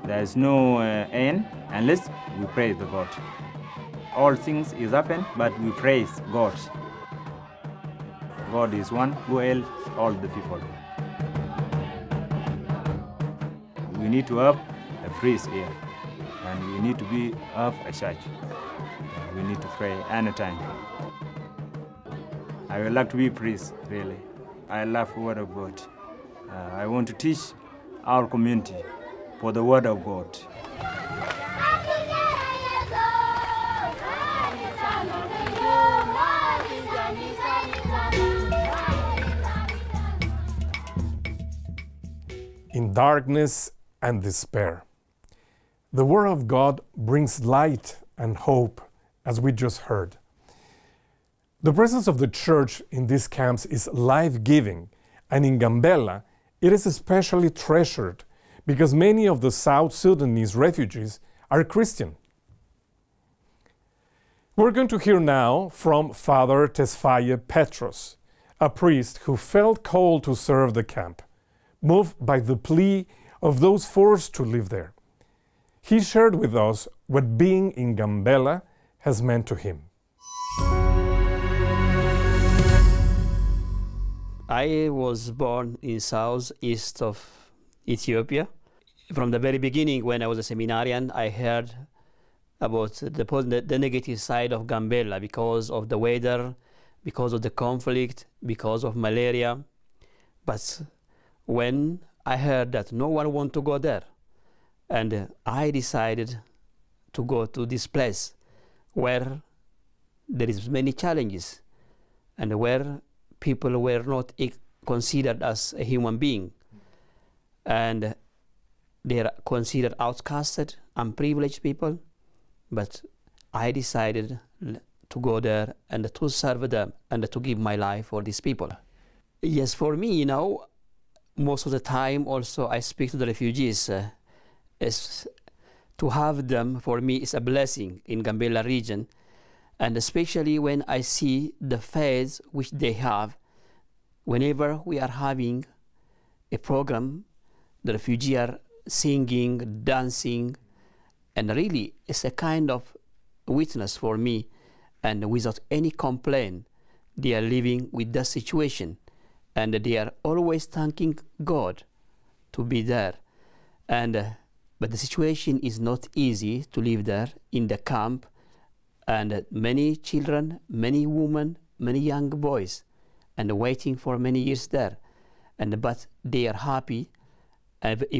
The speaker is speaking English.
There is no end unless we praise the God. All things is happen, but we praise God. God is one who helps all the people. We need to have a priest here, and we need to have a church. We need to pray anytime. I would like to be a priest, really. I love the Word of God. I want to teach our community for the Word of God. In darkness and despair, the Word of God brings light and hope, as we just heard. The presence of the church in these camps is life-giving, and in Gambela, it is especially treasured because many of the South Sudanese refugees are Christian. We're going to hear now from Father Tesfaye Petros, a priest who felt called to serve the camp, moved by the plea of those forced to live there. He shared with us what being in Gambela has meant to him. I was born in southeast of Ethiopia. From the very beginning, when I was a seminarian, I heard about the negative side of Gambela because of the weather, because of the conflict, because of malaria. But when I heard that no one wanted to go there, and I decided to go to this place where there is many challenges and where people were not considered as a human being, and they are considered outcasted, unprivileged people. But I decided to go there and to serve them and to give my life for these people. Yes, for me, most of the time also I speak to the refugees. Is to have them, for me, is a blessing in Gambela region, and especially when I see the faith which they have. Whenever we are having a program, the refugees are singing, dancing, and really it's a kind of witness for me, and without any complaint, they are living with that situation, and they are always thanking God to be there. But the situation is not easy to live there in the camp, and many children, many women, many young boys, and waiting for many years there. But they are happy,